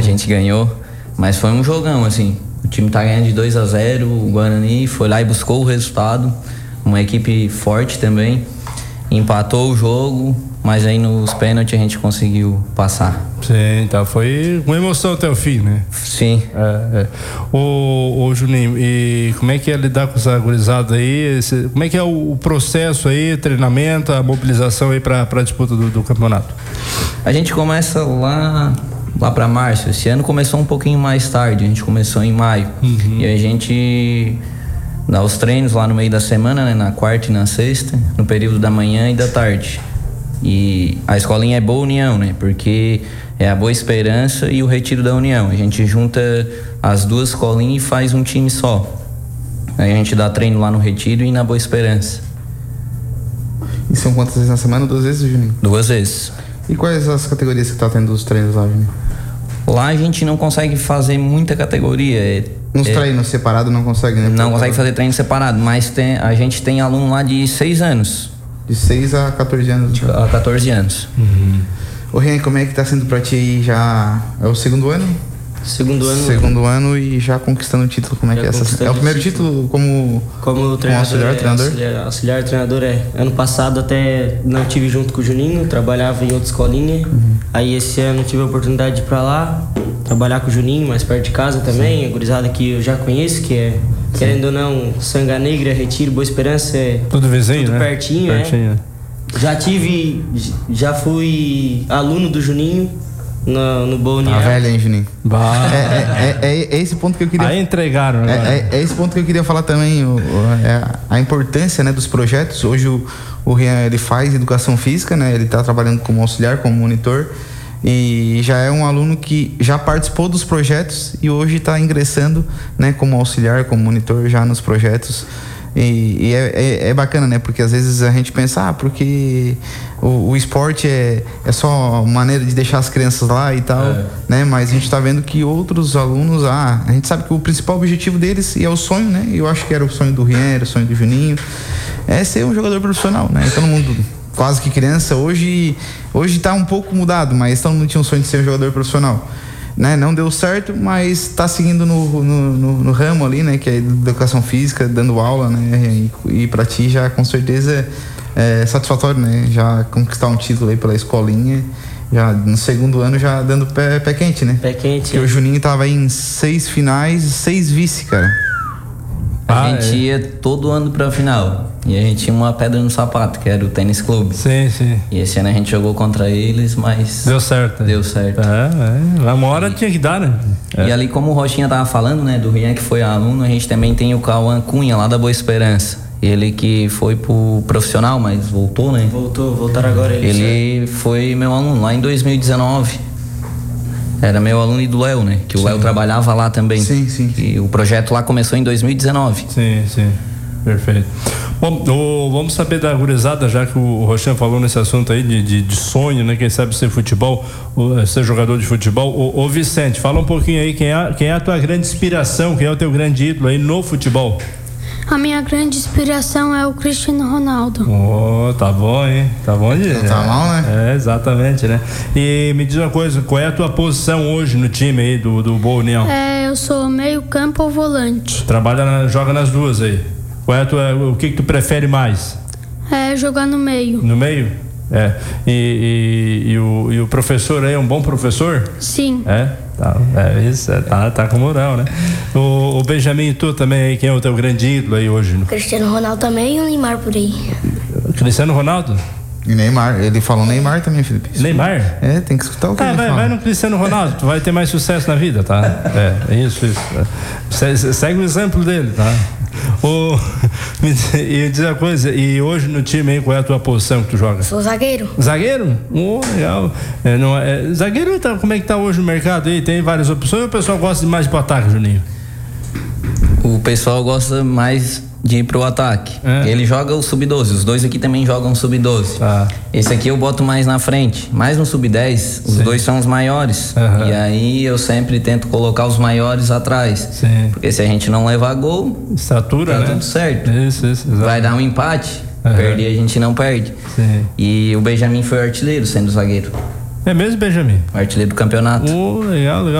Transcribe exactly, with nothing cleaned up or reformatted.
a gente ganhou, mas foi um jogão, assim. O time tá ganhando de dois a zero, o Guarani foi lá e buscou o resultado. Uma equipe forte também. Empatou o jogo, mas aí nos pênaltis a gente conseguiu passar. Sim, então foi uma emoção até o fim, né? Sim. É, é. Ô, ô Juninho, e como é que é lidar com essa gurizada aí? Esse, como é que é o, o processo aí, treinamento, a mobilização aí pra, pra disputa do, do campeonato? A gente começa lá, lá pra março. Esse ano começou um pouquinho mais tarde, a gente começou em maio. Uhum. E a gente dá os treinos lá no meio da semana, né? Na quarta e na sexta, no período da manhã e da tarde. E a escolinha é Boa União, né? Porque é a Boa Esperança e o Retiro da União. A gente junta as duas escolinhas e faz um time só. Aí a gente dá treino lá no Retiro e na Boa Esperança. E são quantas vezes na semana? Duas vezes, Juninho? Duas vezes. E quais as categorias que tá tendo os treinos lá, Juninho? Lá a gente não consegue fazer muita categoria. É, Nos é, treinos separados não consegue, né? Não consegue fazer treino separado, mas tem, a gente tem aluno lá de seis anos. De seis a quatorze anos. De, a quatorze anos. Uhum. Ô Rian, como é que tá sendo pra ti aí já? É o segundo ano? Segundo ano. Segundo ano e já conquistando o título, como é que é essa? É o primeiro título como, como treinador, como auxiliar é, treinador? Auxiliar, auxiliar treinador é. Ano passado até não tive junto com o Juninho, trabalhava em outra escolinha. Uhum. Aí esse ano tive a oportunidade de ir pra lá, trabalhar com o Juninho, mais perto de casa também. Sim. A gurizada que eu já conheço, que é, sim, querendo ou não, Sanga Negra, Retiro, Boa Esperança, é tudo vizinho, tudo né? pertinho, pertinho, é. Já tive, já fui aluno do Juninho no, no Boa União. A velha, hein, Juninho? É, é, é, é esse ponto que eu queria... Aí entregaram, né? É, é, é esse ponto que eu queria falar também, o, o, é a importância, né, dos projetos. Hoje o, o Rian, ele faz educação física, né? Ele tá trabalhando como auxiliar, como monitor. E já é um aluno que já participou dos projetos e hoje está ingressando, né, como auxiliar, como monitor já nos projetos. E, e é, é, é bacana, né? Porque às vezes a gente pensa, ah, porque o, o esporte é, é só maneira de deixar as crianças lá e tal, é. né? Mas a gente tá vendo que outros alunos, ah, a gente sabe que o principal objetivo deles, e é o sonho, né? Eu acho que era o sonho do Rian, era o sonho do Juninho, é ser um jogador profissional, né? Todo mundo, quase que criança, hoje, hoje tá um pouco mudado, mas todo mundo tinha um sonho de ser um jogador profissional. Né? Não deu certo, mas está seguindo no, no, no, no ramo ali, né? Que é educação física, dando aula, né? E, e para ti já com certeza é satisfatório, né? Já conquistar um título aí pela escolinha, já no segundo ano já dando pé, pé quente, né? Pé quente. Porque é. O Juninho tava aí em seis finais e seis vice, cara. A Ah, gente é. ia todo ano pra final. E a gente tinha uma pedra no sapato, que era o tênis clube. Sim, sim. E esse ano a gente jogou contra eles, mas... Deu certo. Deu certo. É, é. Uma hora e, tinha que dar, né? É. E ali, como o Rochinha tava falando, né, do Rian, que foi aluno, a gente também tem o Cauã Cunha, lá da Boa Esperança. Ele que foi pro profissional, mas voltou, né? Voltou, voltaram agora. Ele, ele foi meu aluno lá em dois mil e dezenove. Era meu aluno e do Léo, né? Que o Léo trabalhava lá também. Sim, sim. E o projeto lá começou em dois mil e dezenove. Sim, sim. Perfeito. Bom, o, vamos saber da gurizada, já que o Rochan falou nesse assunto aí de, de, de sonho, né? Quem sabe ser futebol, ser jogador de futebol. Ô, ô Vicente, fala um pouquinho aí, quem é, quem é a tua grande inspiração, quem é o teu grande ídolo aí no futebol? A minha grande inspiração é o Cristiano Ronaldo. Oh, tá bom, hein? Tá bom de... Não tá mal, né? É, exatamente, né? E me diz uma coisa, qual é a tua posição hoje no time aí do, do Boa União? É, eu sou meio campo ou volante. Trabalha, na, joga nas duas aí. Qual é a tua, o que que tu prefere mais? É, jogar no meio. No meio? É. E, e, e, o, e o professor aí é um bom professor? Sim. É? Tá, é isso, é, tá, tá com moral, né? O, o Benjamin, tu também aí, quem é o teu grande ídolo aí hoje? No... Cristiano Ronaldo também e o Neymar por aí. Cristiano Ronaldo? E Neymar, ele falou Neymar também, Felipe. Neymar? É, tem que escutar o que tá, ele vai, fala. vai no Cristiano Ronaldo, tu vai ter mais sucesso na vida, tá? É, é isso, isso. É. Segue o exemplo dele, tá? O, e diz a coisa, e hoje no time aí, qual é a tua posição que tu joga? Sou zagueiro. Zagueiro? Oh, legal. É, não, é, zagueiro, tá, como é que tá hoje no mercado aí? Tem várias opções ou o pessoal gosta mais de ir pro ataque, Juninho? O pessoal gosta mais de ir pro ataque. É. Ele joga o sub doze, os dois aqui também jogam sub doze. Tá. Esse aqui eu boto mais na frente, mais no sub dez, os Sim. dois são os maiores. Uhum. E aí eu sempre tento colocar os maiores atrás. Sim. Porque se a gente não levar gol, estatura, tá né? tudo certo. Isso, isso, exatamente. Vai dar um empate, uhum. Perder a gente não perde. Sim. E o Benjamin foi o artilheiro, sendo zagueiro. É mesmo, Benjamin? O artilheiro do campeonato. Oh, legal, legal.